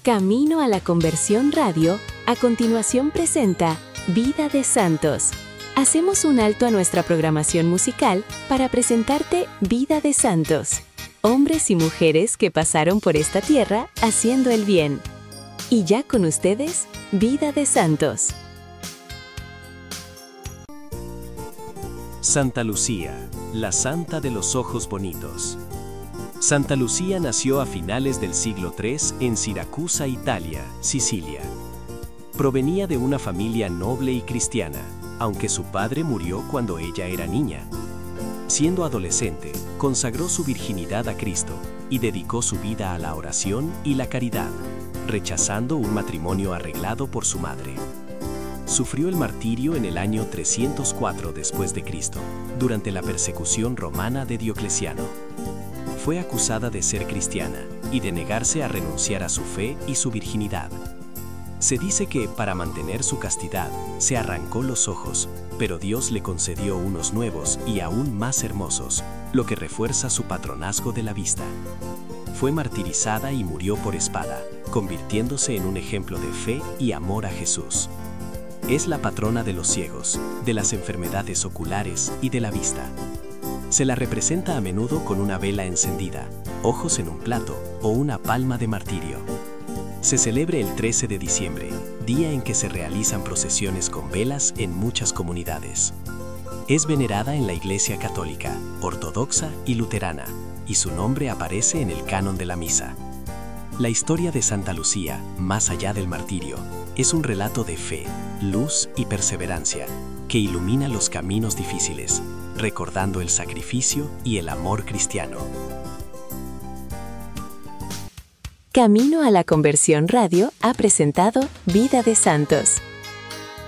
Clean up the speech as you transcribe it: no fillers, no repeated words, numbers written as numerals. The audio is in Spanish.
Camino a la Conversión Radio, a continuación presenta Vida de Santos. Hacemos un alto a nuestra programación musical para presentarte Vida de Santos, hombres y mujeres que pasaron por esta tierra haciendo el bien. Y ya con ustedes, Vida de Santos. Santa Lucía, la santa de los ojos bonitos. Santa Lucía nació a finales del siglo III en Siracusa, Italia, Sicilia. Provenía de una familia noble y cristiana, aunque su padre murió cuando ella era niña. Siendo adolescente, consagró su virginidad a Cristo y dedicó su vida a la oración y la caridad, rechazando un matrimonio arreglado por su madre. Sufrió el martirio en el año 304 después de Cristo, durante la persecución romana de Diocleciano. Fue acusada de ser cristiana y de negarse a renunciar a su fe y su virginidad. Se dice que, para mantener su castidad, se arrancó los ojos, pero Dios le concedió unos nuevos y aún más hermosos, lo que refuerza su patronazgo de la vista. Fue martirizada y murió por espada, convirtiéndose en un ejemplo de fe y amor a Jesús. Es la patrona de los ciegos, de las enfermedades oculares y de la vista. Se la representa a menudo con una vela encendida, ojos en un plato o una palma de martirio. Se celebra el 13 de diciembre, día en que se realizan procesiones con velas en muchas comunidades. Es venerada en la Iglesia Católica, Ortodoxa y Luterana, y su nombre aparece en el canon de la misa. La historia de Santa Lucía, más allá del martirio, es un relato de fe, luz y perseverancia, que ilumina los caminos difíciles, recordando el sacrificio y el amor cristiano. Camino a la Conversión Radio ha presentado Vida de Santos.